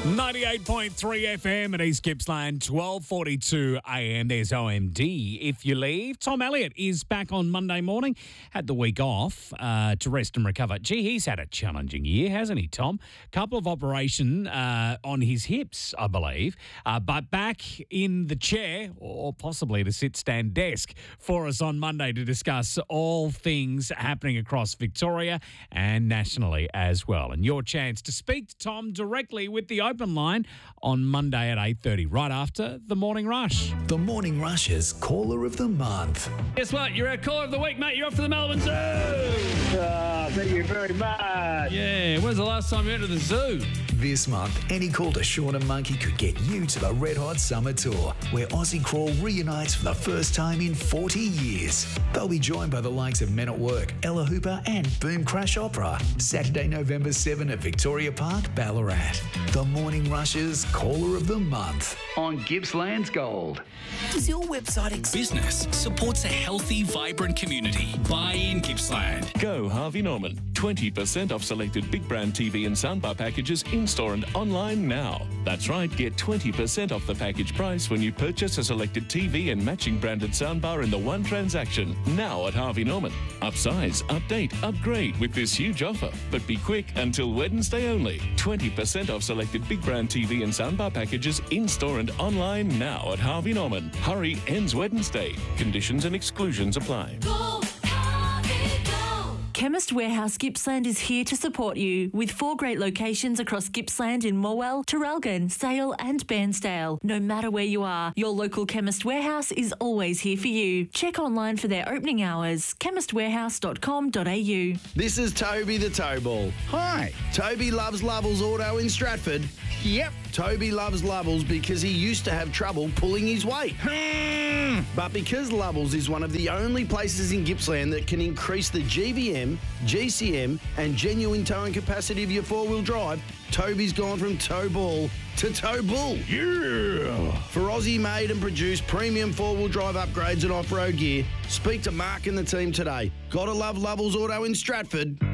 98.3 FM at East Gippsland, 12:42 a.m. There's OMD. If you leave, Tom Elliott is back on Monday morning. Had the week off to rest and recover. Gee, he's had a challenging year, hasn't he, Tom? Couple of operation on his hips, I believe. But back in the chair, or possibly the sit-stand desk, for us on Monday to discuss all things happening across Victoria and nationally as well. And your chance to speak to Tom directly with the open line on Monday at 8:30, right after the Morning Rush. The Morning Rush's Caller of the Month. Guess what? You're our Caller of the Week, mate. You're off to the Melbourne Zoo. Thank you very much. Yeah, when's the last time you went to the zoo? This month, any call to Sean and Monkey could get you to the Red Hot Summer Tour, where Aussie Crawl reunites for the first time in 40 years. They'll be joined by the likes of Men at Work, Ella Hooper and Boom Crash Opera, Saturday, November 7 at Victoria Park, Ballarat. The Morning Rush's Caller of the Month on Gippsland's Gold. Does your website business supports a healthy, vibrant community? Buy in Gippsland. Go Harvey Norman. 20% off selected big brand TV and soundbar packages in-store and online now. That's right, get 20% off the package price when you purchase a selected TV and matching branded soundbar in the one transaction. Now at Harvey Norman. Upsize, update, upgrade with this huge offer. But be quick, until Wednesday only. 20% off selected big brand TV and soundbar packages in-store and online now at Harvey Norman. Hurry, ends Wednesday. Conditions and exclusions apply. Chemist Warehouse Gippsland is here to support you with 4 great locations across Gippsland in Morwell, Traralgon, Sale and Bairnsdale. No matter where you are, your local Chemist Warehouse is always here for you. Check online for their opening hours, chemistwarehouse.com.au. This is Toby the Towball. Hi. Toby loves Lovells Auto in Stratford. Yep. Toby loves Lovells because he used to have trouble pulling his weight. But because Lovells is one of the only places in Gippsland that can increase the GVM, GCM and genuine towing capacity of your four-wheel drive, Toby's gone from tow ball to tow bull. Yeah! For Aussie-made and produced premium four-wheel drive upgrades and off-road gear, speak to Mark and the team today. Gotta love Lovells Auto in Stratford.